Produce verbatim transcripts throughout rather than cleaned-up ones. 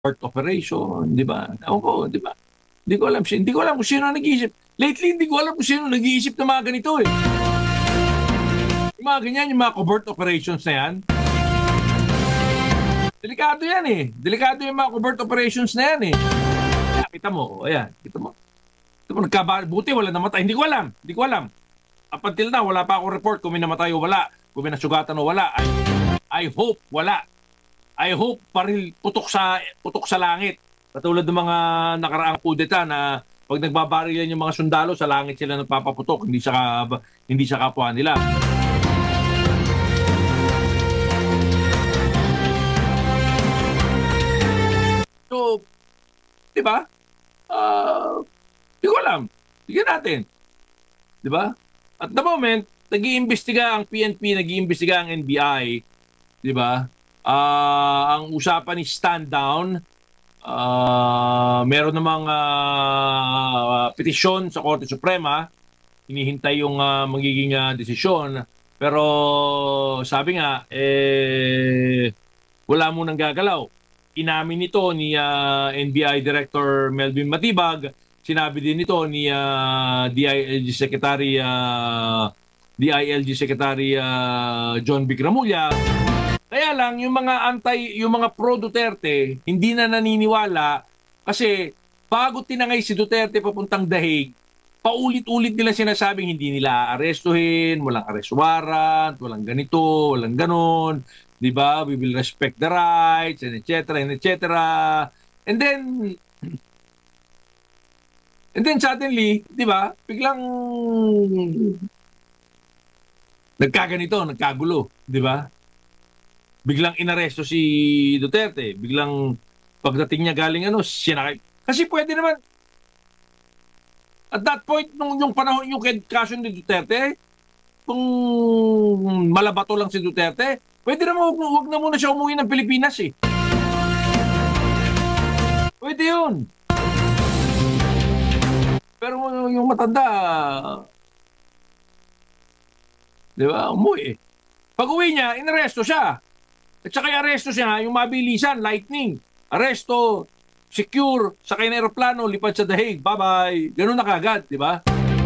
Part operation, 'di ba? Ewan ko, 'di ba? Hindi ko alam si hindi ko alam kung sino ang nag-iisip. Lately, hindi ko alam kung sino nag-iisip ng mga ganito, eh. Yung mga ganyan, yung mga covert operations na yan. Delikado yan, eh. Delikado yung mga covert operations na yan, eh. Kaya, kita mo, ayan, kita mo. Kita mo, nagkaba, buti wala namatay. Hindi ko alam, hindi ko alam. Up until now, wala pa akong report kung may namatay o wala, kung may nasugatan o wala. I, I hope wala. I hope paril putok sa putok sa langit. Katulad ng mga nakaraang kudeta na pag nagbabarilan yung mga sundalo, sa langit sila nagpapaputok, hindi sa hindi sa kapwa nila. So, 'di ba? Ah, uh, di ko alam. Tignan natin. 'Di ba? At the moment, nag-iimbestiga ang P N P, nag-iimbestiga ang N B I, 'di ba? Ah, ang usapan ni stand down. Uh, meron namang uh, petisyon sa Korte Suprema, hinihintay yung uh, magiging uh, desisyon. Pero sabi nga, eh, wala munang gagalaw. Inamin nito ni uh, N B I Director Melvin Matibag, sinabi din nito ni uh, D I L G Secretary uh, D I L G Secretary uh, John Vic Remulla. Kaya lang, yung mga anti, yung mga pro Duterte, hindi na naniniwala kasi bago tinangay si Duterte papuntang Dahig, paulit-ulit nila sinasabing hindi nila arestuhin, walang arrest warrant, walang ganito, walang ganon, di ba? We will respect the rights, and et cetera, and et cetera. And then, and then suddenly, di ba, biglang nagkaganito, nagkagulo, di ba? Biglang inaresto si Duterte, biglang pagdating niya galing ano, sinakay. Kasi pwede naman, at that point, nung yung panahon, yung kaso ni Duterte, kung malabato lang si Duterte, pwede naman, wag, wag na muna siya umuwi ng Pilipinas, eh. Pwede yun. Pero yung matanda, di ba, umuwi, eh. Pag uwi niya, inaresto siya. At saka aresto siya, yung mabilisan, lightning. Aresto, secure, sakay na aeroplano, lipad sa Dahig, bye-bye. Ganun na kagad, di ba?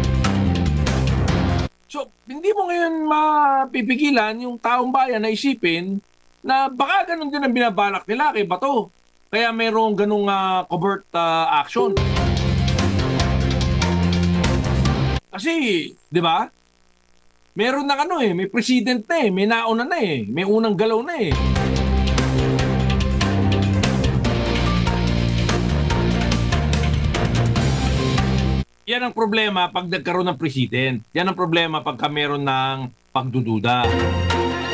So, hindi mo ngayon mapipigilan yung taong bayan na isipin na baka ganun din ang binabalak nila kay Bato. Kaya mayroong ganung uh, covert uh, action. Kasi, di ba? Meron na ano eh, may president na eh, may nauna na eh, may unang galaw na eh. Yan ang problema pag nagkaroon ng president. Yan ang problema pagka meron ng pagdududa.